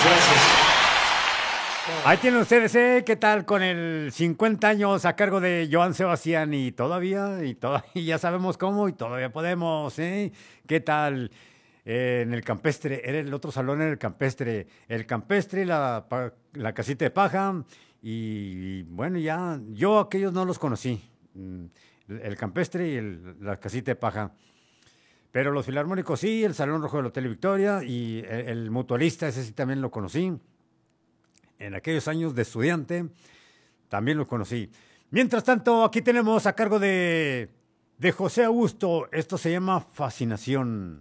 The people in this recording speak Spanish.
gracias. Ahí tienen ustedes, ¿qué tal con el 50 años a cargo de Joan Sebastián? Y todavía, y ya sabemos cómo, y todavía podemos, ¿eh? ¿Qué tal? En el campestre, era el otro salón, era el campestre, la casita de paja, y bueno, ya, yo aquellos no los conocí, el campestre y la casita de paja. Pero los filarmónicos sí, el Salón Rojo del Hotel Victoria y el mutualista, ese sí también lo conocí. En aquellos años de estudiante, también lo conocí. Mientras tanto, aquí tenemos a cargo de José Augusto, esto se llama Fascinación.